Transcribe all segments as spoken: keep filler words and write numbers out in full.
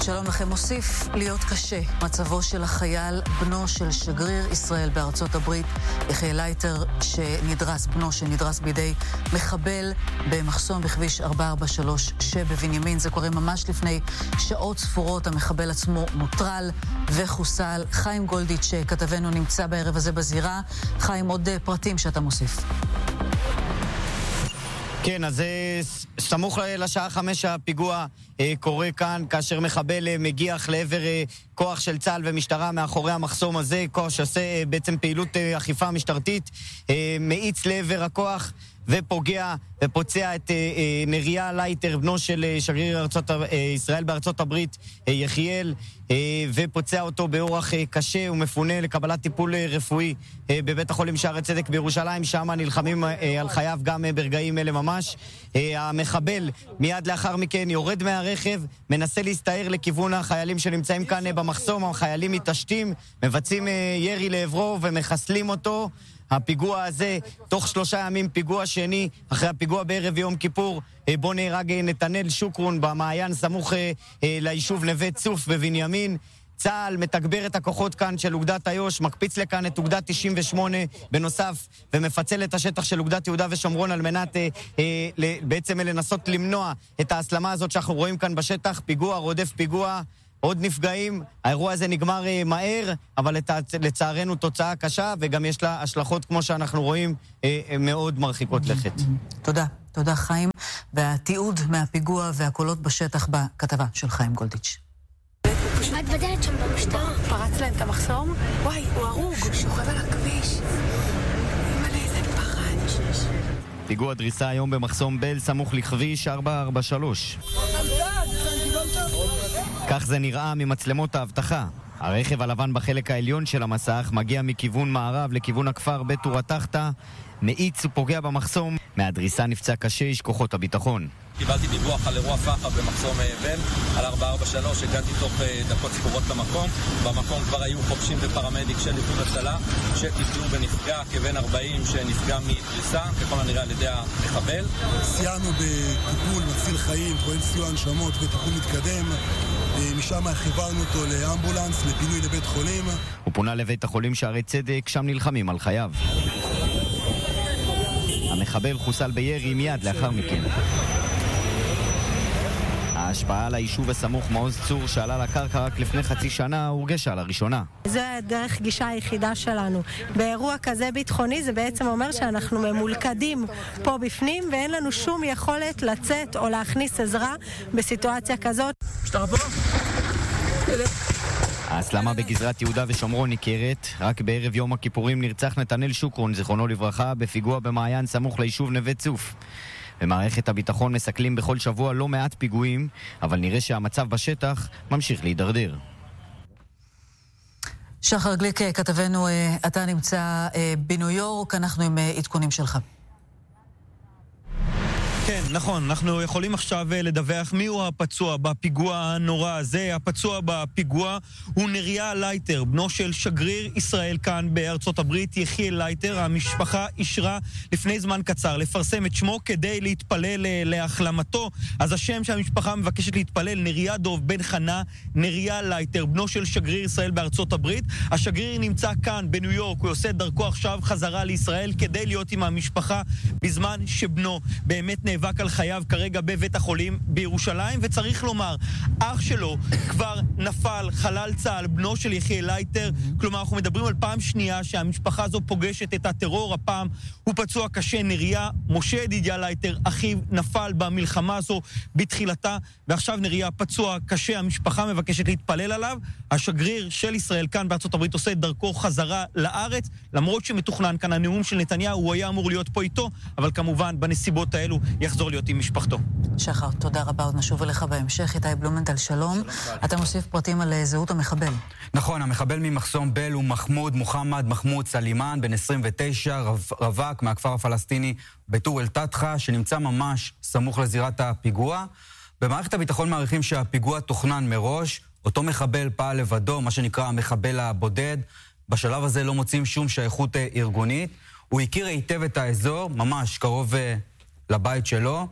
שלום לכם. מוסיף להיות קשה מצבו של החייל בנו של שגריר ישראל בארצות הברית, יחיאל לייטר, שנדרס, בנו שנדרס בידי מחבל במחסום בכביש ארבע ארבע שלוש שבבנימין. זה קורה ממש לפני שעות ספורות. המחבל עצמו מוטרל וחוסל. חיים גולדיץ' כתבנו נמצא בערב הזה בזירה. חיים, עוד פרטים שאתה מוסיף. כן, אז סמוך לשעה חמש הפיגוע קורה כאן, כאשר מחבל מגיח לעבר כוח של צה"ל ומשטרה מאחורי המחסום הזה, כוח שעושה בעצם פעילות אכיפה משטרתית, מאיץ לעבר הכוח ופוגע ופוצע את נריה לייטר, בנו של שגריר ארצות, ישראל בארצות הברית, יחיאל, ופוצע אותו באורח קשה. הוא מפונה לקבלת טיפול רפואי בבית החולים שערי צדק בירושלים, שם נלחמים על חייו גם ברגעים אלה ממש. המחבל מיד לאחר מכן יורד מהרכב, מנסה להסתער לכיוון החיילים שנמצאים כאן במחסום. החיילים מתעשתים, מבצעים ירי לעברו ומחסלים אותו. הפיגוע הזה, תוך שלושה ימים, פיגוע שני, אחרי הפיגוע בערב יום כיפור, בו נהרג נתנאל שוקרון במעיין סמוך ליישוב נווה צוף בבנימין. צה"ל מתגבר את הכוחות כאן של אוגדת איו"ש, מקפיץ לכאן את אוגדת תשעים ושמונה בנוסף, ומפצל את השטח של אוגדת יהודה ושומרון על מנת אה, אה, בעצם לנסות למנוע את ההסלמה הזאת שאנחנו רואים כאן בשטח. פיגוע רודף פיגוע, עוד נפגעים. האירוע הזה נגמר מהר, אבל לצערנו תוצאה קשה, וגם יש לה השלכות, כמו שאנחנו רואים, מאוד מרחיקות לכת. תודה, תודה חיים. והתיעוד מהפיגוע והקולות בשטח בכתבה של חיים גולדיץ'. את בדלת שם במשטרה. פרץ להם את המחסום? וואי, הוא הרוג, הוא שוכב על הכביש. אימא'לה, איזה פחד. פיגוע דריסה היום במחסום בל, סמוך לכביש ארבע ארבע שלוש. כך זה נראה ממצלמות האבטחה. הרכב הלבן בחלק העליון של המסך מגיע מכיוון מערב לכיוון הכפר בטור התחתה, מאיץ ופוגע במחסום. מהדריסה נפצע קשה איש כוחות הביטחון. קיבלתי דיווח על אירוע פח"ע במחסום בל, על ארבע ארבע שלוש, הגעתי תוך דקות ספורות למקום. במקום כבר היו חובשים ופרמדיק של איחוד הצלה, שטיפלו בנפגע כבן ארבעים שנפגע מדריסה, ככל הנראה על ידי המחבל. סייענו בטיפול מציל חיים, פרויקט סיוע הנשמות וטיפול מתקדם. משם חיברנו אותו לאמבולנס, לפינוי לבית חולים. הוא פונה לבית החולים שערי צדק, שם נלחמים על חייו. המחבל חוסל בירי מיד לאחר מכן. ההשפעה על היישוב הסמוך מעוז צור שעלה לקרקע רק לפני חצי שנה הורגשה לראשונה. זה דרך גישה היחידה שלנו. באירוע כזה ביטחוני זה בעצם אומר שאנחנו ממולכדים פה בפנים ואין לנו שום יכולת לצאת או להכניס עזרה בסיטואציה כזאת. משטרה פה? ההסלמה בגזרת יהודה ושומרון ניכרת. רק בערב יום הכיפורים נרצח נתנאל שוקרון, זיכרונו לברכה, בפיגוע במעיין סמוך ליישוב נווה צוף. במערכת הביטחון מסכלים בכל שבוע לא מעט פיגועים, אבל נראה שהמצב בשטח ממשיך להידרדר. שחר גליק, כתבנו, אתה נמצא בניו יורק, אנחנו עם עדכונים שלך. כן, נכון, אנחנו יכולים עכשיו לדווח מיהו הפצוע בפיגוע הנורא הזה. הפצוע בפיגוע הוא נריה לייטר, בנו של שגריר ישראל כאן בארצות הברית, יחיאל לייטר. המשפחה אישרה לפני זמן קצר לפרסם את שמו כדי להתפלל להחלמתו. אז השם שהמשפחה מבקשת להתפלל, נריה דוב בן חנה, נריה לייטר, בנו של שגריר ישראל בארצות הברית. השגריר נמצא כאן בניו יורק, הוא עושה דרכו עכשיו חזרה לישראל כדי להיות עם המשפחה בזמן שבנו באמת נאבק נאבק על חייו כרגע בבית החולים בירושלים. וצריך לומר, אח שלו כבר נפל, חלל צה"ל, בנו של יחיאל לייטר. כלומר, אנחנו מדברים על פעם שנייה שהמשפחה הזו פוגשת את הטרור. הפעם הוא פצוע קשה. נריה, משה ידידיה לייטר, אחיו, נפל במלחמה הזו בתחילתה, ועכשיו נריה פצוע קשה. המשפחה מבקשת להתפלל עליו. השגריר של ישראל כאן בארצות הברית עושה את דרכו חזרה לארץ, למרות שמתוכנן כאן הנאום של נתניהו, הוא היה אמור להיות פה איתו, אבל כמובן בנסיבות האלו יחזור להיות עם משפחתו. שחר, תודה רבה, עוד נשוב אליך בהמשך. איתי בלומנטל, שלום. אתה מוסיף פרטים על זהות המחבל. נכון, המחבל ממחסום בל הוא מחמוד מוחמד מחמוד סלימן, בן עשרים ותשע, רווק מהכפר הפלסטיני בטור אל-תתחה, שנמצא ממש סמוך לזירת הפיגוע. במערכת הביטחון מעריכים שהפיגוע תוכנן מראש. אותו מחבל פעל לבדו, מה שנקרא המחבל הבודד. בשלב הזה לא מוצאים שום שייכות ארגונית. הוא הכיר היטב את האזור, ממש קרוב לבית שלו.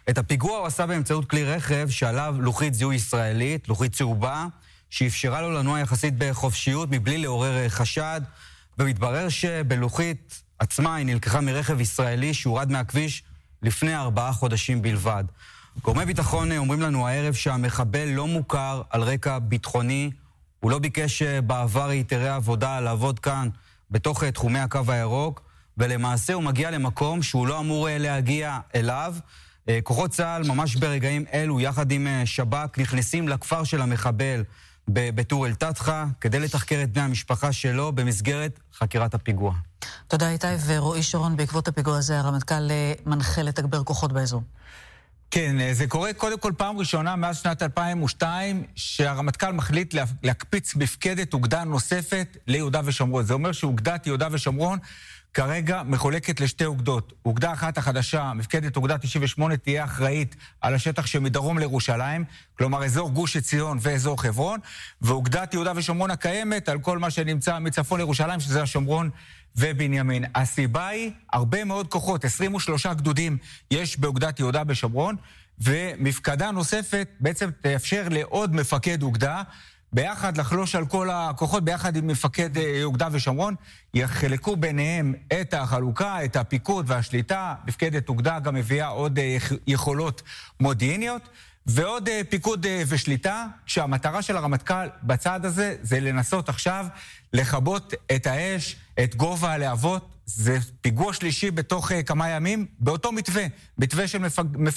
את הפיגוע הוא עשה באמצעות כלי רכב שעליו לוחית זיהוי ישראלית, לוחית צהובה, שאפשרה לו לנוע יחסית בחופשיות מבלי לעורר חשד, ומתברר שבלוחית עצמה היא נלקחה מרכב ישראלי שהורד מהכביש לפני ארבעה חודשים בלבד. גורמי ביטחון אומרים לנו הערב שהמחבל לא מוכר על רקע ביטחוני, הוא לא ביקש בעבר היתרי עבודה לעבוד כאן בתוך תחומי הקו הירוק, ולמעשה הוא מגיע למקום שהוא לא אמור להגיע אליו. כוחות צה"ל ממש ברגעים אלו יחד עם שב"כ נכנסים לכפר של המחבל בטור אל-תתחה כדי לתחקר את בני המשפחה שלו במסגרת חקירת הפיגוע. תודה איתי. ורועי שרון, בעקבות הפיגוע הזה הרמטכ"ל מנחה לתגבר כוחות באזור. כן, זה קורה קודם כל פעם ראשונה מאז שנת אלפיים ושתיים שהרמטכ"ל מחליט להקפיץ מפקדת אוגדה נוספת ליהודה ושומרון. זה אומר שאוגדת יהודה ושומרון כרגע מחולקת לשתי אוגדות. אוגדה אחת החדשה, מפקדת אוגדה תשעים ושמונה, תהיה אחראית על השטח שמדרום לירושלים, כלומר אזור גוש עציון ואזור חברון, ואוגדת יהודה ושומרון הקיימת על כל מה שנמצא מצפון לירושלים, שזה השומרון ובנימין. הסיבה היא הרבה מאוד כוחות, עשרים ושלושה גדודים יש באוגדת יהודה ושומרון, ומפקדה נוספת בעצם תאפשר לעוד מפקד אוגדה, ביחד לחלוש על כל הכוחות, ביחד עם מפקד יהודה ושומרון, יחלקו ביניהם את החלוקה, את הפיקוד והשליטה. מפקדת אוגדה גם מביאה עוד יכולות מודיעיניות, ועוד פיקוד ושליטה, כשהמטרה של הרמטכ"ל בצד הזה זה לנסות עכשיו לכבות את האש, את גובה הלהבות. זה פיגוע שלישי בתוך כמה ימים, באותו מתווה, מתווה של מפק...